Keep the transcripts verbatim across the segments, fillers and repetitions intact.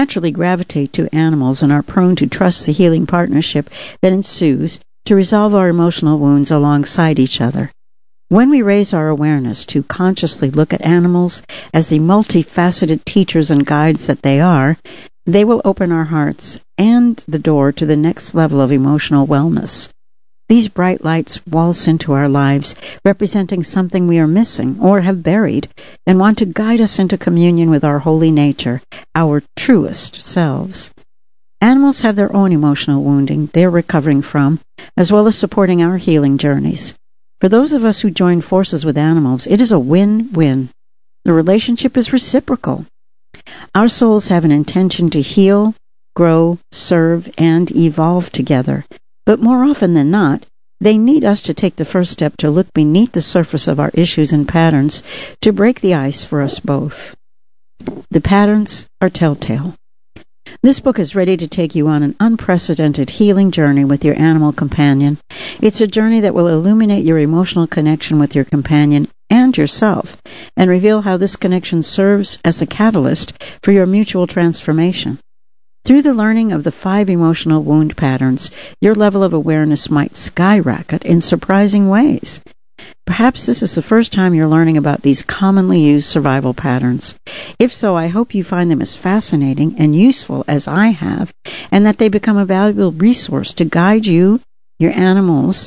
naturally gravitate to animals and are prone to trust the healing partnership that ensues to resolve our emotional wounds alongside each other. When we raise our awareness to consciously look at animals as the multifaceted teachers and guides that they are, they will open our hearts and the door to the next level of emotional wellness. These bright lights waltz into our lives, representing something we are missing or have buried, and want to guide us into communion with our holy nature, our truest selves. Animals have their own emotional wounding they're recovering from, as well as supporting our healing journeys. For those of us who join forces with animals, it is a win-win. The relationship is reciprocal. Our souls have an intention to heal, grow, serve, and evolve together. But more often than not, they need us to take the first step to look beneath the surface of our issues and patterns to break the ice for us both. The patterns are telltale. This book is ready to take you on an unprecedented healing journey with your animal companion. It's a journey that will illuminate your emotional connection with your companion and yourself, and reveal how this connection serves as the catalyst for your mutual transformation. Through the learning of the five emotional wound patterns, your level of awareness might skyrocket in surprising ways. Perhaps this is the first time you're learning about these commonly used survival patterns. If so, I hope you find them as fascinating and useful as I have, and that they become a valuable resource to guide you, your animals,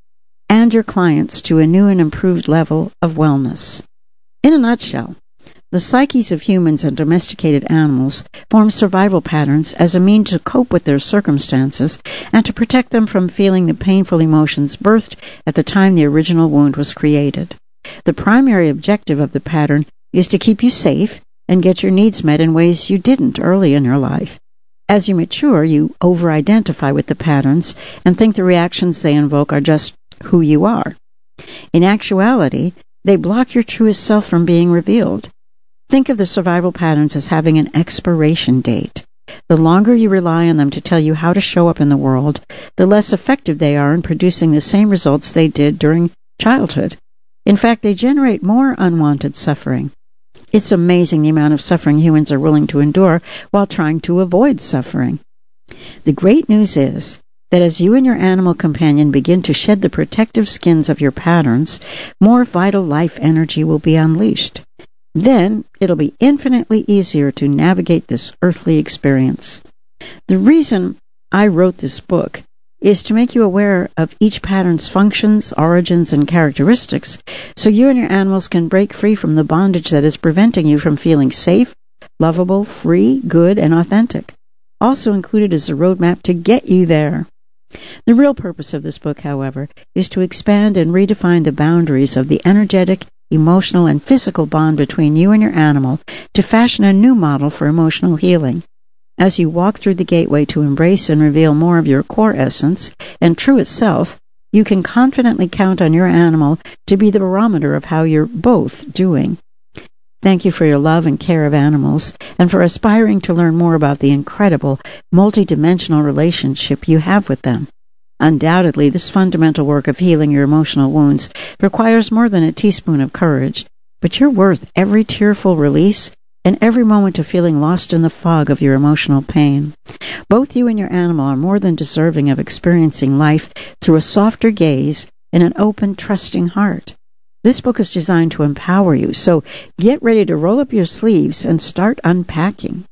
and your clients to a new and improved level of wellness. In a nutshell, the psyches of humans and domesticated animals form survival patterns as a means to cope with their circumstances and to protect them from feeling the painful emotions birthed at the time the original wound was created. The primary objective of the pattern is to keep you safe and get your needs met in ways you didn't early in your life. As you mature, you over-identify with the patterns and think the reactions they invoke are just who you are. In actuality, they block your truest self from being revealed. Think of the survival patterns as having an expiration date. The longer you rely on them to tell you how to show up in the world, the less effective they are in producing the same results they did during childhood. In fact, they generate more unwanted suffering. It's amazing the amount of suffering humans are willing to endure while trying to avoid suffering. The great news is that as you and your animal companion begin to shed the protective skins of your patterns, more vital life energy will be unleashed. Then it'll be infinitely easier to navigate this earthly experience. The reason I wrote this book is to make you aware of each pattern's functions, origins, and characteristics, so you and your animals can break free from the bondage that is preventing you from feeling safe, lovable, free, good, and authentic. Also included is a roadmap to get you there. The real purpose of this book, however, is to expand and redefine the boundaries of the energetic, emotional, and physical bond between you and your animal to fashion a new model for emotional healing. As you walk through the gateway to embrace and reveal more of your core essence and truest self, you can confidently count on your animal to be the barometer of how you're both doing. Thank you for your love and care of animals, and for aspiring to learn more about the incredible, multidimensional relationship you have with them. Undoubtedly, this fundamental work of healing your emotional wounds requires more than a teaspoon of courage, but you're worth every tearful release and every moment of feeling lost in the fog of your emotional pain. Both you and your animal are more than deserving of experiencing life through a softer gaze and an open, trusting heart. This book is designed to empower you, so get ready to roll up your sleeves and start unpacking.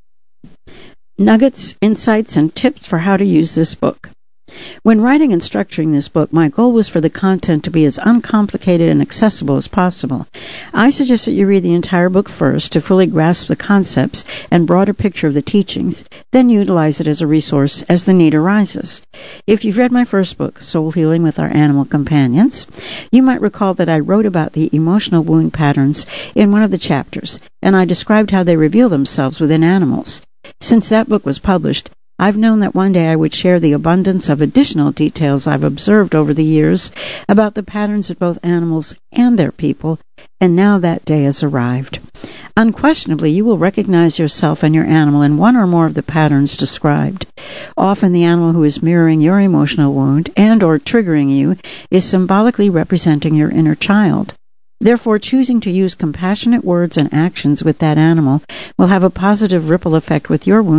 Nuggets, insights, and tips for how to use this book. When writing and structuring this book, my goal was for the content to be as uncomplicated and accessible as possible. I suggest that you read the entire book first to fully grasp the concepts and broader picture of the teachings, then utilize it as a resource as the need arises. If you've read my first book, Soul Healing with Our Animal Companions, you might recall that I wrote about the emotional wound patterns in one of the chapters, and I described how they reveal themselves within animals. Since that book was published, I've known that one day I would share the abundance of additional details I've observed over the years about the patterns of both animals and their people, and now that day has arrived. Unquestionably, you will recognize yourself and your animal in one or more of the patterns described. Often the animal who is mirroring your emotional wound and or triggering you is symbolically representing your inner child. Therefore, choosing to use compassionate words and actions with that animal will have a positive ripple effect with your wound